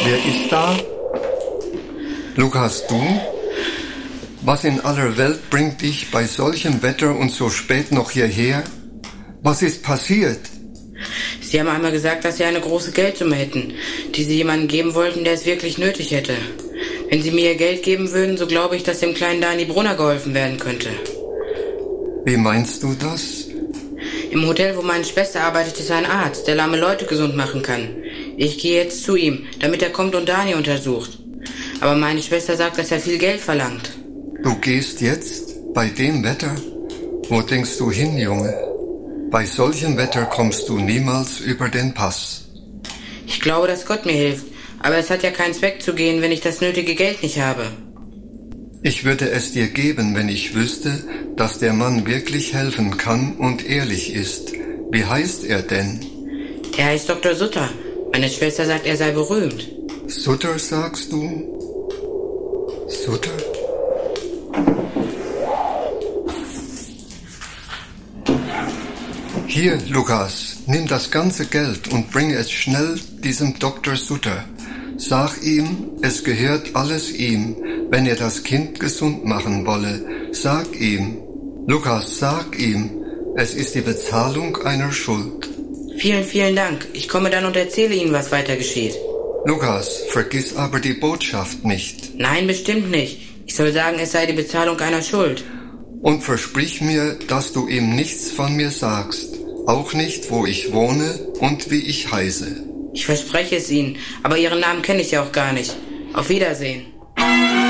Wer ist da? Lukas, du? Was in aller Welt bringt dich bei solchem Wetter und so spät noch hierher? Was ist passiert? Sie haben einmal gesagt, dass Sie eine große Geldsumme hätten, die Sie jemandem geben wollten, der es wirklich nötig hätte. Wenn Sie mir Ihr Geld geben würden, so glaube ich, dass dem kleinen Dani Brunner geholfen werden könnte. Wie meinst du das? Im Hotel, wo meine Schwester arbeitet, ist ein Arzt, der lahme Leute gesund machen kann. Ich gehe jetzt zu ihm, damit er kommt und Dani untersucht. Aber meine Schwester sagt, dass er viel Geld verlangt. Du gehst jetzt? Bei dem Wetter? Wo denkst du hin, Junge? Bei solchem Wetter kommst du niemals über den Pass. Ich glaube, dass Gott mir hilft. Aber es hat ja keinen Zweck zu gehen, wenn ich das nötige Geld nicht habe. Ich würde es dir geben, wenn ich wüsste, dass der Mann wirklich helfen kann und ehrlich ist. Wie heißt er denn? Er heißt Dr. Sutter. Meine Schwester sagt, er sei berühmt. Sutter, sagst du? Sutter? Hier, Lukas, nimm das ganze Geld und bring es schnell diesem Dr. Sutter. Sag ihm, es gehört alles ihm, wenn er das Kind gesund machen wolle. Sag ihm, Lukas, sag ihm, es ist die Bezahlung einer Schuld. Vielen, vielen Dank. Ich komme dann und erzähle Ihnen, was weiter geschieht. Lukas, vergiss aber die Botschaft nicht. Nein, bestimmt nicht. Ich soll sagen, es sei die Bezahlung einer Schuld. Und versprich mir, dass du ihm nichts von mir sagst. Auch nicht, wo ich wohne und wie ich heiße. Ich verspreche es Ihnen, aber Ihren Namen kenne ich ja auch gar nicht. Auf Wiedersehen.